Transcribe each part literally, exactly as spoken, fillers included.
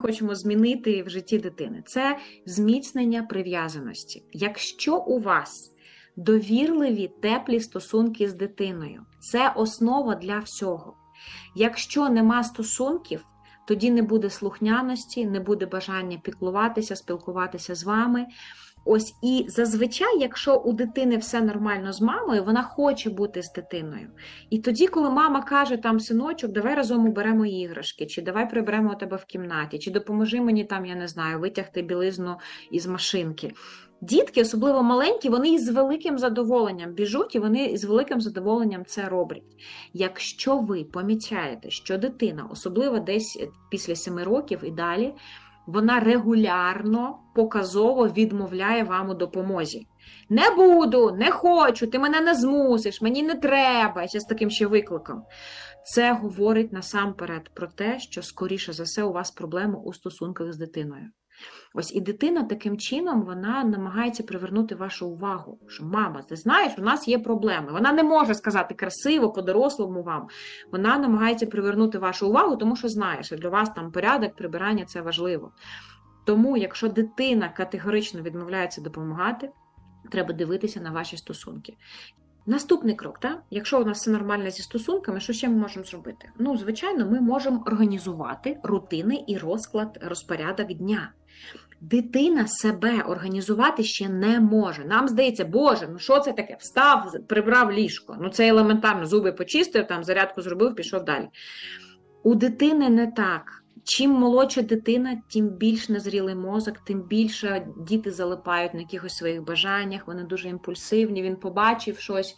хочемо змінити в житті дитини? Це зміцнення прив'язаності. Якщо у вас довірливі, теплі стосунки з дитиною, це основа для всього. Якщо нема стосунків, тоді не буде слухняності, не буде бажання піклуватися, спілкуватися з вами. Ось, і зазвичай, якщо у дитини все нормально з мамою, вона хоче бути з дитиною. І тоді, коли мама каже, там, синочок, давай разом уберемо іграшки, чи давай приберемо тебе в кімнаті, чи допоможи мені, там, я не знаю, витягти білизну із машинки. Дітки, особливо маленькі, вони із великим задоволенням біжуть, і вони із великим задоволенням це роблять. Якщо ви помічаєте, що дитина, особливо десь після семи років і далі, вона регулярно, показово відмовляє вам у допомозі. Не буду, не хочу, ти мене не змусиш, мені не треба, ще з таким ще викликом. Це говорить насамперед про те, що, скоріше за все, у вас проблеми у стосунках з дитиною. Ось, і дитина таким чином, вона намагається привернути вашу увагу, що мама, ти знаєш, у нас є проблеми. Вона не може сказати красиво, по-дорослому вам. Вона намагається привернути вашу увагу, тому що знає, що для вас там порядок, прибирання – це важливо. Тому, якщо дитина категорично відмовляється допомагати, треба дивитися на ваші стосунки. Наступний крок, так? Якщо у нас все нормально зі стосунками, що ще ми можемо зробити? Ну, звичайно, ми можемо організувати рутини і розклад, розпорядок дня. Дитина себе організувати ще не може. Нам здається, боже, ну що це таке? Встав, прибрав ліжко. Ну це елементарно, зуби почистив, там зарядку зробив, пішов далі. У дитини не так. Чим молодша дитина, тим більш незрілий мозок, тим більше діти залипають на якихось своїх бажаннях, вони дуже імпульсивні, він побачив щось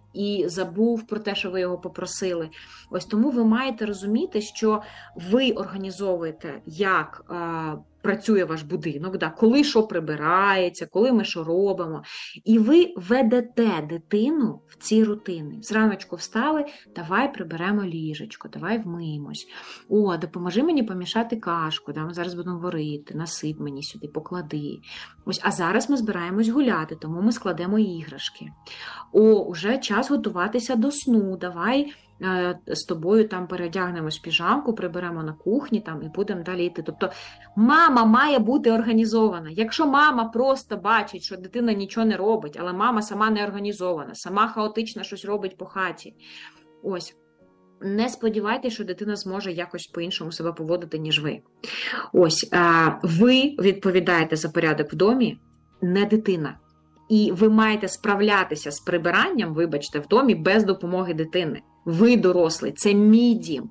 і забув про те, що ви його попросили. Ось тому ви маєте розуміти, що ви організовуєте, як е, працює ваш будинок, да, коли що прибирається, коли ми що робимо. І ви ведете дитину в ці рутини. Зраночку встали, давай приберемо ліжечко, давай вмиємось. О, допоможи мені помішати кашку, да, ми зараз будемо варити, насип мені сюди, поклади. Ось, а зараз ми збираємось гуляти, тому ми складемо іграшки. О, уже час готуватися до сну, давай е, з тобою там переодягнемось в піжамку, приберемо на кухні там і будемо далі йти. Тобто мама має бути організована. Якщо мама просто бачить, що дитина нічого не робить, але мама сама не організована, сама хаотично щось робить по хаті, ось, не сподівайтеся, що дитина зможе якось по-іншому себе поводити, ніж ви. Ось, е, ви відповідаєте за порядок в домі, не дитина. І ви маєте справлятися з прибиранням, вибачте, в домі без допомоги дитини. Ви дорослий, це мій дім.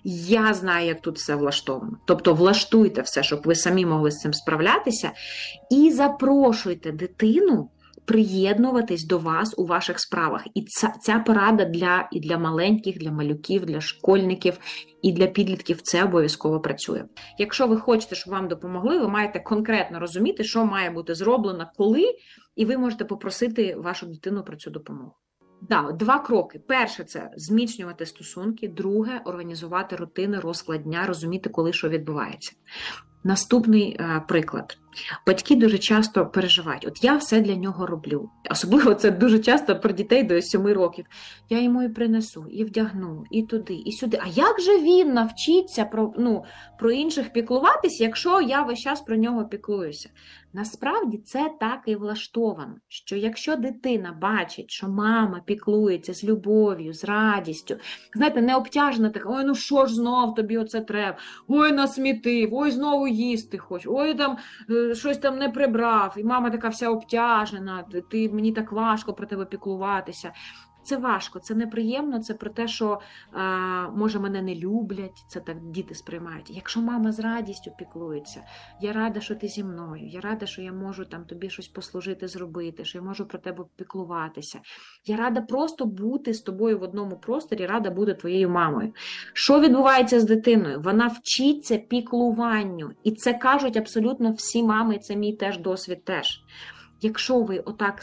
Я знаю, як тут все влаштовано. Тобто влаштуйте все, щоб ви самі могли з цим справлятися. І запрошуйте дитину приєднуватись до вас у ваших справах. І ця, ця порада для, і для маленьких, для малюків, для школьників, і для підлітків це обов'язково працює. Якщо ви хочете, щоб вам допомогли, ви маєте конкретно розуміти, що має бути зроблено, коли, і ви можете попросити вашу дитину про цю допомогу. Да, два кроки. Перше – це зміцнювати стосунки. Друге – організувати рутини, розклад дня, розуміти, коли що відбувається. Наступний е, приклад. Батьки дуже часто переживають, от я все для нього роблю. Особливо це дуже часто про дітей до семи років. Я йому і принесу, і вдягну, і туди, і сюди. А як же він навчиться про, ну, про інших піклуватись, якщо я весь час про нього піклуюся? Насправді це так і влаштовано, що якщо дитина бачить, що мама піклується з любов'ю, з радістю, знаєте, не обтяжена така, ой, ну що ж знов тобі оце треба, ой, насмітив, ой, знову їсти хочу, ой, там щось там не прибрав, і мама така вся обтяжена, ти, мені так важко про тебе піклуватися. Це важко, це неприємно, це про те, що, а, може, мене не люблять, це так діти сприймають. Якщо мама з радістю піклується, я рада, що ти зі мною, я рада, що я можу там тобі щось послужити, зробити, що я можу про тебе піклуватися. Я рада просто бути з тобою в одному просторі, рада бути твоєю мамою. Що відбувається з дитиною? Вона вчиться піклуванню. І це кажуть абсолютно всі мами, і це мій теж досвід теж. Якщо ви отак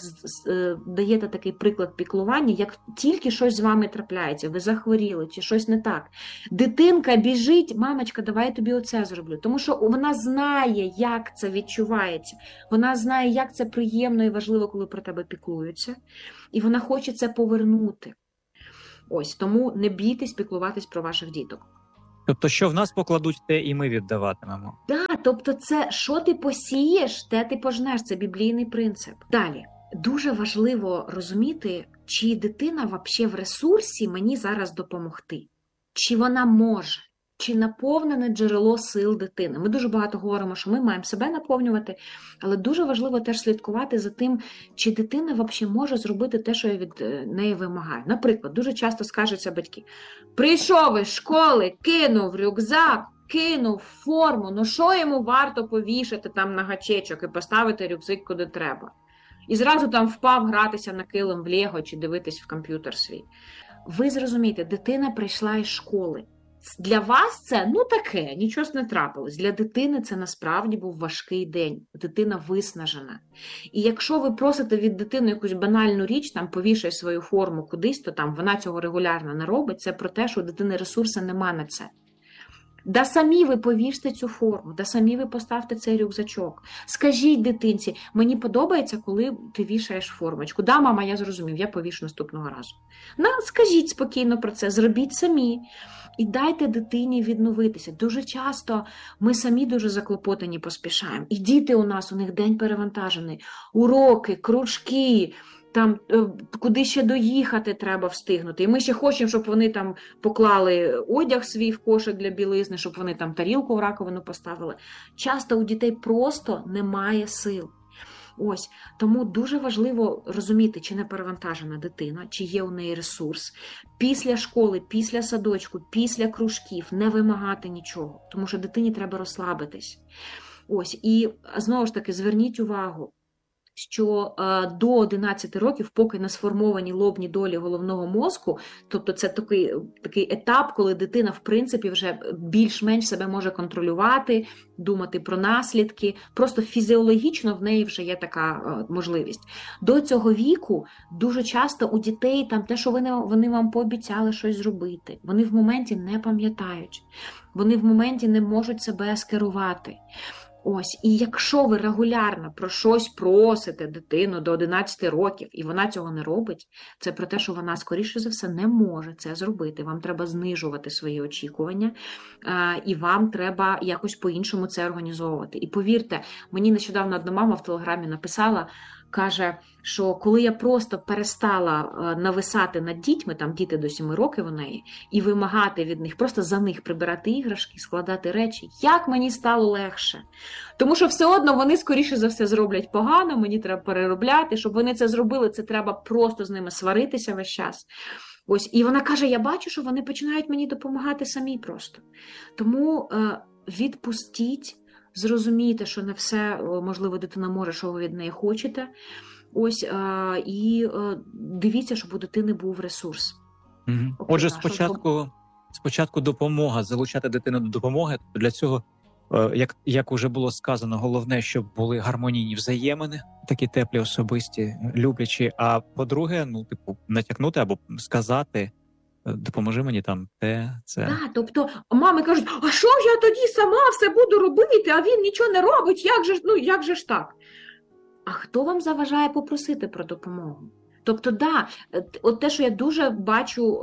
даєте такий приклад піклування, як тільки щось з вами трапляється, ви захворіли чи щось не так, дитинка біжить, мамочка, давай я тобі оце зроблю. Тому що вона знає, як це відчувається. Вона знає, як це приємно і важливо, коли про тебе піклуються. І вона хоче це повернути. Ось, тому не бійтесь піклуватись про ваших діток. Тобто, що в нас покладуть, те і ми віддаватимемо. Так, тобто це, що ти посієш, те ти пожнеш, це біблійний принцип. Далі, дуже важливо розуміти, чи дитина взагалі в ресурсі мені зараз допомогти, чи вона може. Чи наповнене джерело сил дитини. Ми дуже багато говоримо, що ми маємо себе наповнювати, але дуже важливо теж слідкувати за тим, чи дитина взагалі може зробити те, що я від неї вимагаю. Наприклад, дуже часто скажуться батьки: прийшов із школи, кинув рюкзак, кинув форму, ну що йому варто повішати там на гачечок і поставити рюкзак куди треба. І зразу там впав гратися на килим в Лего чи дивитись в комп'ютер свій. Ви зрозумієте, дитина прийшла із школи. Для вас це, ну таке, нічого не трапилось. Для дитини це насправді був важкий день. Дитина виснажена. І якщо ви просите від дитини якусь банальну річ, там повішай свою форму кудись, то там вона цього регулярно не робить, це про те, що у дитини ресурсу нема на це. Да самі ви повіште цю форму, да самі ви поставте цей рюкзачок. Скажіть дитинці: мені подобається, коли ти вішаєш формочку. Да, мама, я зрозумів, я повішу наступного разу. На, скажіть спокійно про це, зробіть самі. І дайте дитині відновитися. Дуже часто ми самі дуже заклопотані поспішаємо. І діти у нас, у них день перевантажений. Уроки, кружки, там, куди ще доїхати треба встигнути. І ми ще хочемо, щоб вони там поклали одяг свій в кошик для білизни, щоб вони там тарілку в раковину поставили. Часто у дітей просто немає сил. Ось, тому дуже важливо розуміти, чи не перевантажена дитина, чи є у неї ресурс. Після школи, після садочку, після кружків не вимагати нічого, тому що дитині треба розслабитись. Ось, і знову ж таки зверніть увагу, що до одинадцяти років, поки не сформовані лобні долі головного мозку, тобто це такий, такий етап, коли дитина, в принципі, вже більш-менш себе може контролювати, думати про наслідки, просто фізіологічно в неї вже є така можливість. До цього віку дуже часто у дітей там те, що вони, вони вам пообіцяли щось зробити, вони в моменті не пам'ятають, вони в моменті не можуть себе скерувати. Ось, і якщо ви регулярно про щось просите дитину до одинадцяти років, і вона цього не робить, це про те, що вона, скоріше за все, не може це зробити. Вам треба знижувати свої очікування, і вам треба якось по-іншому це організовувати. І повірте, мені нещодавно одна мама в Телеграмі написала, каже, що коли я просто перестала нависати над дітьми, там діти до семи років у неї, і вимагати від них, просто за них прибирати іграшки, складати речі, як мені стало легше. Тому що все одно вони, скоріше за все, зроблять погано, мені треба переробляти, щоб вони це зробили, це треба просто з ними сваритися весь час. Ось, і вона каже, я бачу, що вони починають мені допомагати самі просто. Тому е, відпустіть, зрозумійте, що не все, можливо, дитина може, що ви від неї хочете. Ось, е, і е, дивіться, щоб у дитини був ресурс. Угу. Отже, спочатку, спочатку допомога, залучати дитину до допомоги. Для цього, е, як, як вже було сказано, головне, щоб були гармонійні взаємини, такі теплі, особисті, люблячі. А по-друге, ну, типу, натякнути або сказати, допоможи мені там те, це. Так, тобто мами кажуть, а що ж я тоді сама все буду робити, а він нічого не робить, як же, ну, як же ж так? А хто вам заважає попросити про допомогу? Тобто, да, от те, що я дуже бачу,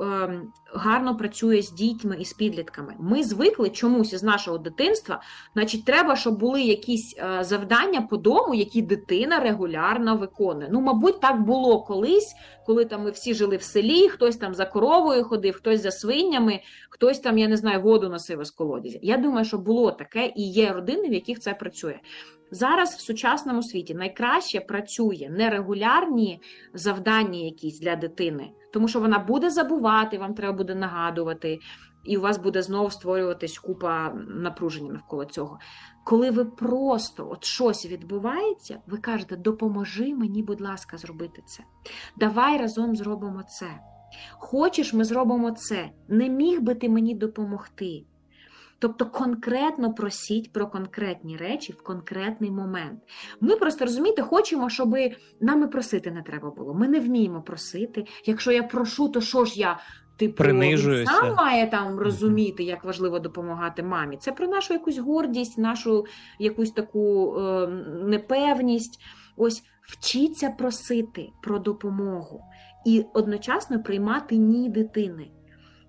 гарно працює з дітьми і з підлітками. Ми звикли чомусь із нашого дитинства, значить, треба, щоб були якісь завдання по дому, які дитина регулярно виконує. Ну, мабуть, так було колись, коли там ми всі жили в селі, хтось там за коровою ходив, хтось за свинями, хтось там, я не знаю, воду носив із колодязя. Я думаю, що було таке і є родини, в яких це працює. Зараз в сучасному світі найкраще працює нерегулярні завдання якісь для дитини, тому що вона буде забувати, вам треба буде нагадувати, і у вас буде знову створюватись купа напруження навколо цього. Коли ви просто, от щось відбувається, ви кажете, допоможи мені, будь ласка, зробити це. Давай разом зробимо це. Хочеш, ми зробимо це. Не міг би ти мені допомогти? Тобто конкретно просіть про конкретні речі в конкретний момент. Ми просто, розумієте, хочемо, щоб нам і просити не треба було. Ми не вміємо просити. Якщо я прошу, то що ж я, типу, він сам має там розуміти, як важливо допомагати мамі. Це про нашу якусь гордість, нашу якусь таку е, непевність. Ось вчіться просити про допомогу і одночасно приймати ні дитини.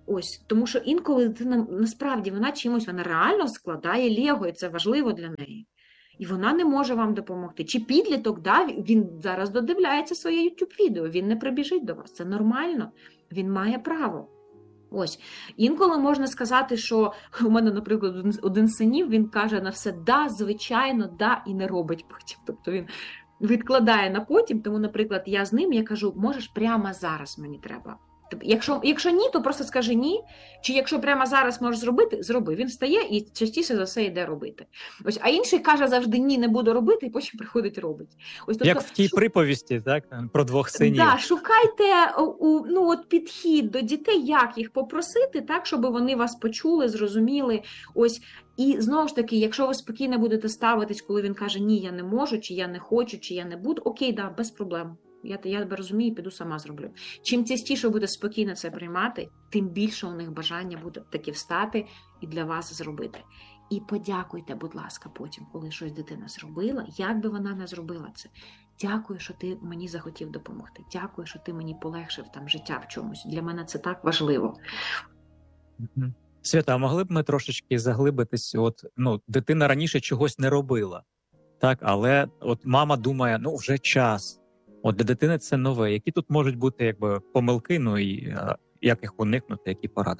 Ось, тому що інколи дитина, насправді, вона чимось, вона реально складає лего, і це важливо для неї. І вона не може вам допомогти. Чи підліток, да, він зараз додивляється своє YouTube-відео, він не прибіжить до вас, це нормально, він має право. Ось, інколи можна сказати, що у мене, наприклад, один, один з синів, він каже на все «да», звичайно, «да» і не робить потім. Тобто він відкладає на потім, тому, наприклад, я з ним, я кажу, можеш прямо зараз мені треба. Якщо, якщо ні, то просто скажи ні, чи якщо прямо зараз можеш зробити, зроби. Він встає і частіше за все йде робити. Ось, а інший каже завжди ні, не буду робити, і потім приходить робить. Ось, тобто, як в тій шу... приповісті, так, про двох синів. Да, шукайте у, ну, от підхід до дітей, як їх попросити, так, щоб вони вас почули, зрозуміли. Ось, і знову ж таки, якщо ви спокійно будете ставитись, коли він каже ні, я не можу, чи я не хочу, чи я не буду, окей, да, без проблем. Я, я тебе розумію, піду сама зроблю. Чим частіше буде спокійно це приймати, тим більше у них бажання буде таки встати і для вас зробити. І подякуйте, будь ласка, потім, коли щось дитина зробила, як би вона не зробила це. Дякую, що ти мені захотів допомогти. Дякую, що ти мені полегшив там життя в чомусь. Для мене це так важливо. Свята, а могли б ми трошечки заглибитись? От, ну, дитина раніше чогось не робила, так, але от мама думає, ну, вже час. От для дитини це нове. Які тут можуть бути якби помилки, ну і а, як їх уникнути, які поради?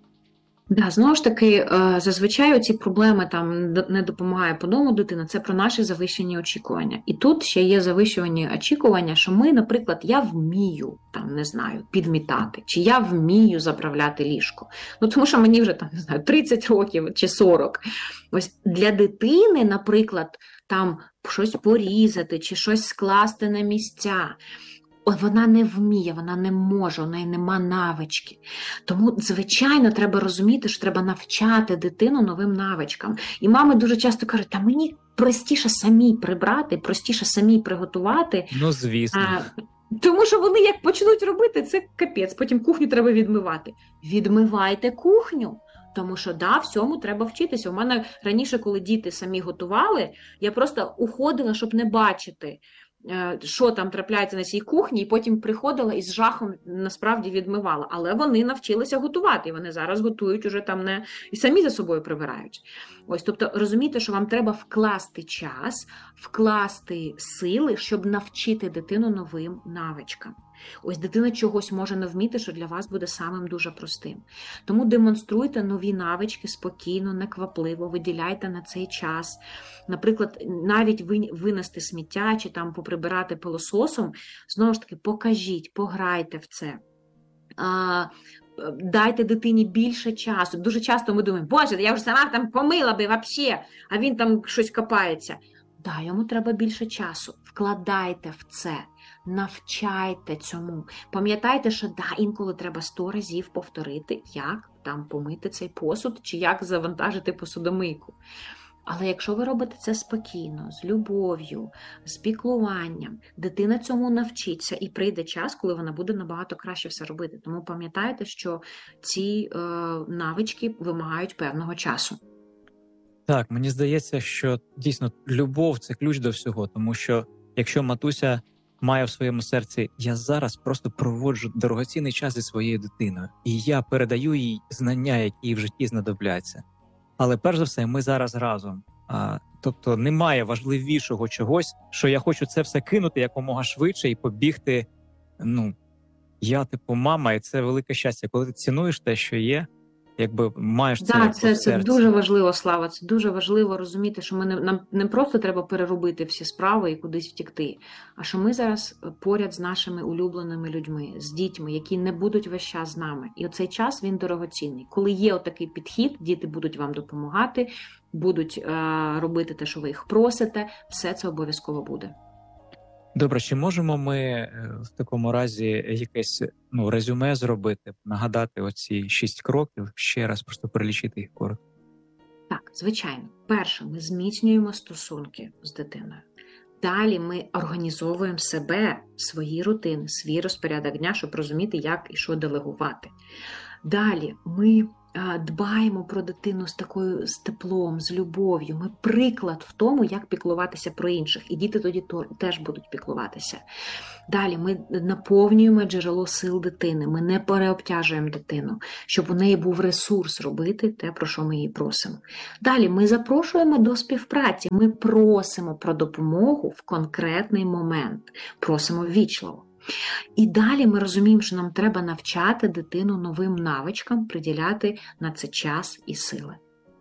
Да, знову ж таки, зазвичай ці проблеми там не допомагає по дому дитина, це про наші завищені очікування. І тут ще є завищені очікування, що ми, наприклад, я вмію, там, не знаю, підмітати, чи я вмію заправляти ліжко. Ну, тому що мені вже, там, не знаю, тридцять років чи сорок. Ось для дитини, наприклад, там щось порізати, чи щось скласти на місця, вона не вміє, вона не може, у неї нема навички. Тому, звичайно, треба розуміти, що треба навчати дитину новим навичкам. І мами дуже часто кажуть, та мені простіше самі прибрати, простіше самі приготувати. Ну, звісно. А, тому що вони як почнуть робити, це капець, потім кухню треба відмивати. Відмивайте кухню. Тому що, да, всьому треба вчитися. У мене раніше, коли діти самі готували, я просто уходила, щоб не бачити, що там трапляється на цій кухні, і потім приходила і з жахом насправді відмивала. Але вони навчилися готувати, і вони зараз готують уже там не... і самі за собою прибирають. Ось, тобто, розумієте, що вам треба вкласти час, вкласти сили, щоб навчити дитину новим навичкам. Ось дитина чогось може не вміти, що для вас буде самим дуже простим. Тому демонструйте нові навички спокійно, неквапливо, виділяйте на цей час. Наприклад, навіть винести сміття чи там поприбирати пилососом, знову ж таки, покажіть, пограйте в це. А, дайте дитині більше часу. Дуже часто ми думаємо, боже, я вже сама там помила би взагалі, а він там щось копається. Да, йому треба більше часу. Вкладайте в це. Навчайте цьому. Пам'ятайте, що да, інколи треба сто разів повторити, як там помити цей посуд, чи як завантажити посудомийку. Але якщо ви робите це спокійно, з любов'ю, з піклуванням, дитина цьому навчиться і прийде час, коли вона буде набагато краще все робити. Тому пам'ятайте, що ці е, навички вимагають певного часу. Так, мені здається, що дійсно любов – це ключ до всього, тому що якщо матуся має в своєму серці, я зараз просто проводжу дорогоцінний час зі своєю дитиною, і я передаю їй знання, які їй в житті знадобляться. Але перш за все, ми зараз разом. А, тобто немає важливішого чогось, що я хочу це все кинути якомога швидше і побігти. Ну, я типу мама, і це велике щастя. Коли ти цінуєш те, що є, якби маєш це. Так, це, це дуже важливо, Слава. Це дуже важливо розуміти, що ми не, нам не просто треба переробити всі справи і кудись втікти, а що ми зараз поряд з нашими улюбленими людьми, з дітьми, які не будуть весь час з нами. І оцей час, він дорогоцінний. Коли є отакий підхід, діти будуть вам допомагати, будуть е, робити те, що ви їх просите, все це обов'язково буде. Добре, чи можемо ми в такому разі якесь ну, резюме зробити, нагадати оці шість кроків, ще раз просто перелічити їх коротко? Так, звичайно. Перше, ми зміцнюємо стосунки з дитиною. Далі ми організовуємо себе, свої рутини, свій розпорядок дня, щоб розуміти, як і що делегувати. Далі ми дбаємо про дитину з такою з теплом, з любов'ю. Ми приклад в тому, як піклуватися про інших. І діти тоді теж будуть піклуватися. Далі ми наповнюємо джерело сил дитини, ми не переобтяжуємо дитину, щоб у неї був ресурс робити те, про що ми її просимо. Далі ми запрошуємо до співпраці, ми просимо про допомогу в конкретний момент, просимо ввічливо. І далі ми розуміємо, що нам треба навчати дитину новим навичкам, приділяти на це час і сили.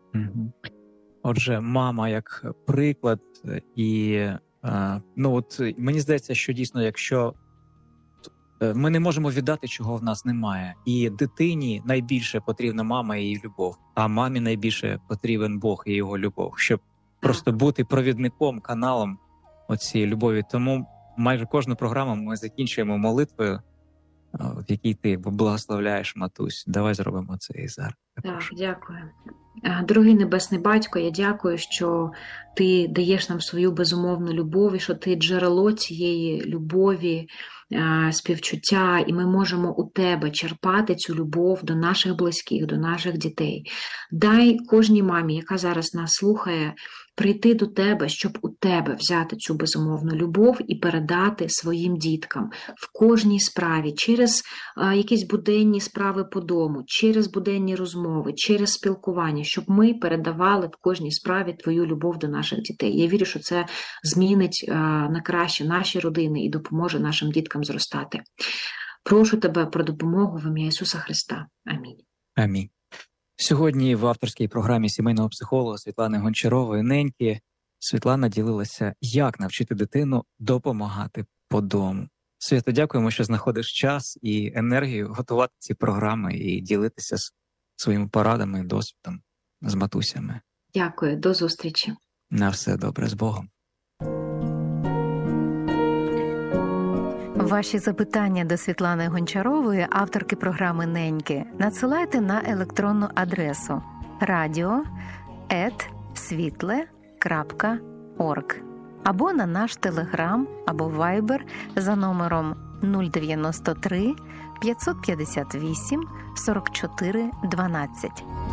Отже, мама як приклад, і ну от мені здається, що дійсно, якщо ми не можемо віддати, чого в нас немає, і дитині найбільше потрібна мама і її любов, а мамі найбільше потрібен Бог і його любов, щоб просто бути провідником, каналом оцієї любові. Тому майже кожну програму ми закінчуємо молитвою, в якій ти благословляєш матусь. Давай зробимо це і зараз. Так, дякую. Дорогий Небесний Батько, я дякую, що ти даєш нам свою безумовну любов, і що ти джерело цієї любові, співчуття, і ми можемо у тебе черпати цю любов до наших близьких, до наших дітей. Дай кожній мамі, яка зараз нас слухає, прийти до тебе, щоб у тебе взяти цю безумовну любов і передати своїм діткам в кожній справі, через а, якісь буденні справи по дому, через буденні розмови, через спілкування, щоб ми передавали в кожній справі твою любов до наших дітей. Я вірю, що це змінить а, на краще наші родини і допоможе нашим діткам зростати. Прошу тебе про допомогу в ім'я Ісуса Христа. Амінь. Амінь. Сьогодні в авторській програмі сімейного психолога Світлани Гончарової «Неньки» Світлана ділилася, як навчити дитину допомагати по дому. Свята, дякуємо, що знаходиш час і енергію готувати ці програми і ділитися своїми порадами і досвідом з матусями. Дякую, до зустрічі. На все добре, з Богом. Ваші запитання до Світлани Гончарової, авторки програми «Неньки», надсилайте на електронну адресу радіо ет світле крапка орг або на наш телеграм або вайбер за номером нуль дев'яносто три п'ятсот п'ятдесят вісім сорок чотири дванадцять.